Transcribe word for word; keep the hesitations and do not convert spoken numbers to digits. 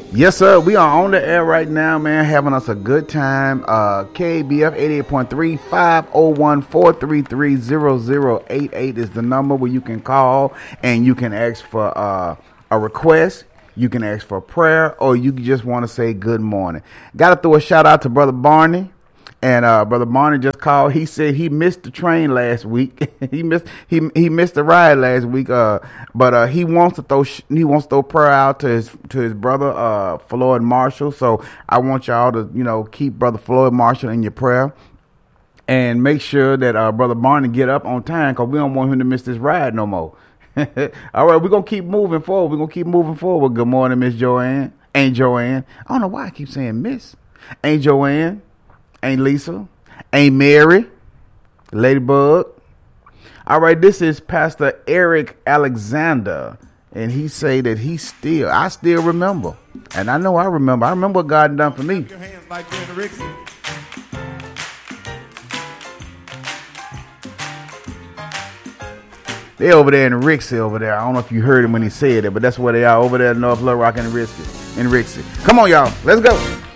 Yes, sir. We are on the air right now, man, having us a good time. Uh, K B F eighty-eight point three, five oh one, four three three, zero zero eight eight is the number where you can call and you can ask for uh, a request. You can ask for prayer, or you just want to say good morning. Got to throw a shout out to Brother Barney. And uh, Brother Barney just called. He said he missed the train last week. he missed he he missed the ride last week. Uh, but uh, he wants to throw he wants to throw prayer out to his to his brother uh, Floyd Marshall. So I want y'all to you know keep Brother Floyd Marshall in your prayer, and make sure that uh, Brother Barney get up on time, because we don't want him to miss this ride no more. All right, we're gonna keep moving forward. We're gonna keep moving forward. Good morning, Miss Joanne. Ain't Joanne? I don't know why I keep saying Miss. Ain't Joanne? Ain't Lisa, ain't Mary, Ladybug. All right, this is Pastor Eric Alexander, and he say that he still, I still remember, and I know I remember. I remember what God done for me. Your hands like you're in Rixie. They over there in Rixie over there. I don't know if you heard him when he said it, but that's where they are over there in North Little Rock and Rixie. In Rixie. Come on, y'all. Let's go.